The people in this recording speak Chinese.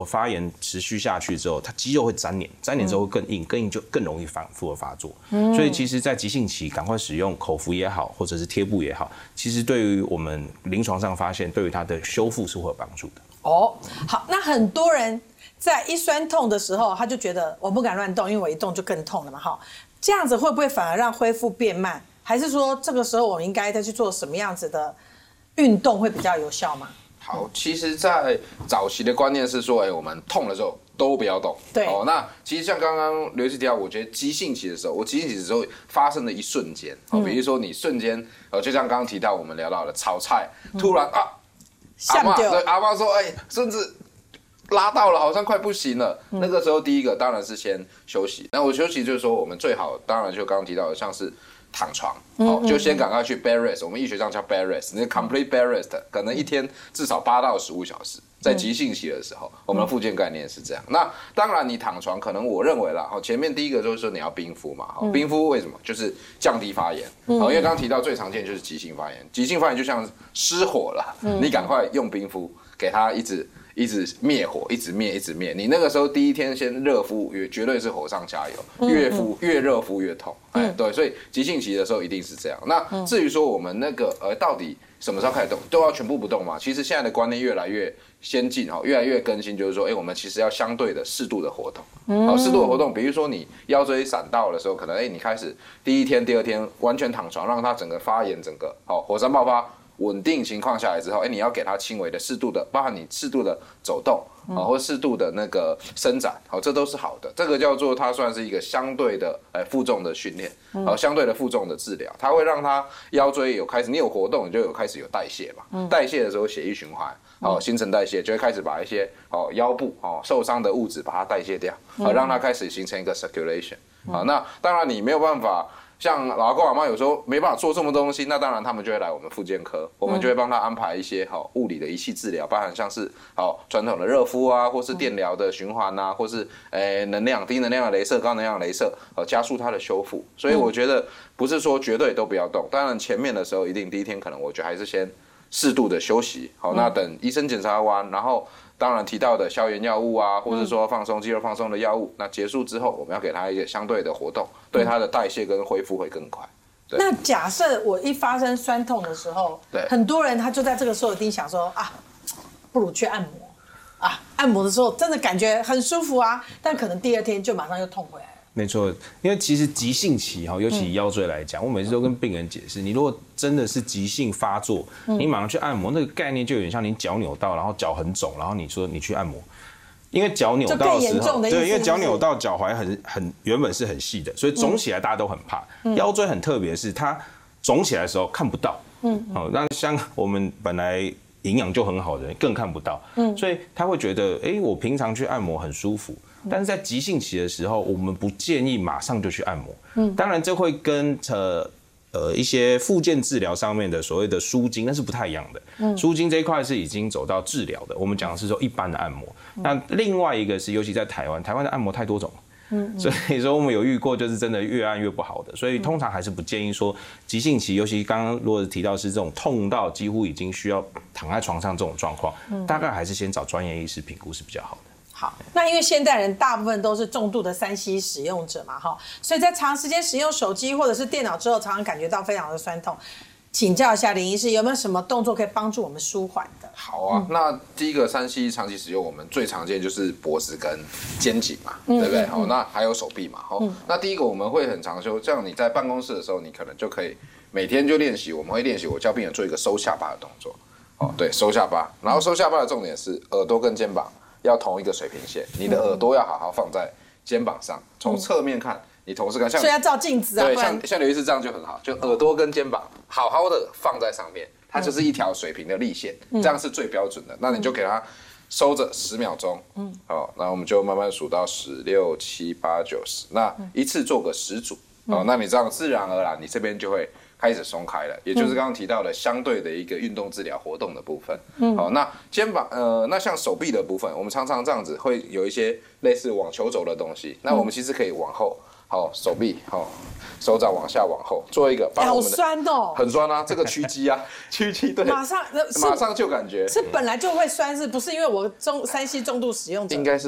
发炎持续下去之后，它肌肉会粘连，粘连之后会更硬，更硬就更容易反复的发作。所以其实，在急性期赶快使用口服也好，或者是贴布也好，其实对于我们临床上发现，对于它的修复是会有帮助的。 哦，好，那很多人在一酸痛的时候，他就觉得我不敢乱动，因为我一动就更痛了嘛。哈，这样子会不会反而让恢复变慢？还是说这个时候我们应该再去做什么样子的运动会比较有效吗？ 好，其实，在早期的观念是说，我们痛的时候都不要动。 对。 那其实像刚刚刘医师提到，我觉得急性期的时候，我急性期的时候发生的一瞬间，比如说你瞬间，就像刚刚提到我们聊到的炒菜，突然阿嬷说，孙子拉到了，好像快不行了。那个时候第一个当然是先休息。那我休息就是说，我们最好当然就刚刚提到的，像是躺床，就先赶快去 bed rest， 我们医学上叫 bed rest， 那 complete bed rest 可能一天至少8到15小时，在急性期的时候，我们的复健概念是这样。那当然你躺床，可能我认为啦，前面第一个就是说你要冰敷嘛，冰敷为什么？就是降低发炎，因为刚刚提到最常见就是急性发炎，急性发炎就像失火了，你赶快用冰敷给它一直灭火，一直灭。你那个时候第一天先热敷，绝对是火上加油，越热敷越痛。对，所以急性期的时候一定是这样。那至于说我们那个到底什么时候开始动，都要全部不动吗？其实现在的观念越来越先进，越来越更新，就是说，我们其实要相对的适度的活动。适度的活动，比如说你腰椎闪到的时候，可能你开始第一天、第二天完全躺床，让它整个发炎，整个火山爆发。稳定情况下来之后，你要给它轻微的、适度的，包含你适度的走动或适度的那个伸展，这都是好的。这个叫做它算是一个相对的负重的训练，相对的负重的治疗，它会让它腰椎有开始，你有活动，你就有开始有代谢嘛。代谢的时候，血液循环，新陈代谢就会开始把一些腰部受伤的物质把它代谢掉，让它开始形成一个 circulation。那当然你没有办法。像老阿公阿妈有时候没办法做这么多东西，那当然他们就会来我们复健科，我们就会帮他安排一些物理的仪器治疗，包含像是传统的热敷啊，或是电疗的循环啊，或是能量低能量的雷射、高能量的雷射，加速它的修复。所以我觉得不是说绝对都不要动，当然前面的时候一定第一天可能我觉得还是先适度的休息，那等医生检查完，然后。当然提到的消炎药物啊，或者说放松肌肉放松的药物，那结束之后，我们要给他一个相对的活动，对他的代谢跟恢复会更快。 那假设我一发生酸痛的时候，很多人他就在这个时候一定想说不如去按摩按摩的时候真的感觉很舒服啊，但可能第二天就马上又痛回来了。 没错，因为其实急性期尤其以腰椎来讲，我每次都跟病人解释，你如果真的是急性发作，你马上去按摩，那个概念就有点像你脚扭到，然后脚很肿，然后你说你去按摩，因为脚扭到的时候，对，因为脚扭到脚踝原本是很细的，所以肿起来大家都很怕。腰椎很特别，是它肿起来的时候看不到，那像我们本来营养就很好的人更看不到，所以他会觉得，我平常去按摩很舒服。但是在急性期的时候，我们不建议马上就去按摩。当然这会跟一些复健治疗上面的所谓的舒筋，那是不太一样的。舒筋这一块是已经走到治疗的，我们讲的是说一般的按摩。那另外一个是，尤其在台湾的按摩太多种。所以说我们有遇过，就是真的越按越不好的，所以通常还是不建议说急性期，尤其刚刚如果提到是这种痛到几乎已经需要躺在床上这种状况，大概还是先找专业医师评估是比较好的。 好，那因为现代人大部分都是重度的3C 使用者嘛，所以在长时间使用手机或者是电脑之后，常常感觉到非常的酸痛。请教一下林医师，有没有什么动作可以帮助我们舒缓的？ 好啊，那第一个3C 长期使用，我们最常见就是脖子跟肩颈嘛，对不对？那还有手臂嘛，那第一个我们会很常修，像你在办公室的时候，你可能就可以每天就练习，我们会练习，我教病人做一个收下巴的动作，对，收下巴，然后收下巴的重点是耳朵跟肩膀要同一个水平线，你的耳朵要好好放在肩膀上，从侧面看，你同事看， 所以要照镜子啊， 对，像刘医师这样就很好，就耳朵跟肩膀好好的放在上面，它就是一条水平的立线，这样是最标准的。那你就给它收着10秒钟，好，那我们就慢慢数到10、6、7、8、9、10，那一次做个10组，那你这样自然而然，你这边就会开始松开了，也就是刚刚提到的相对的一个运动治疗活动的部分。好，那肩膀那像手臂的部分，我们常常这样子会有一些类似网球肘的东西，那我们其实可以往后好，手臂好。手掌往下往后做一个， 好酸哦， 很酸啊，这个屈肌啊，屈肌对，马上就感觉是本来就会酸，是不是因为我3C重度使用者？ 应该是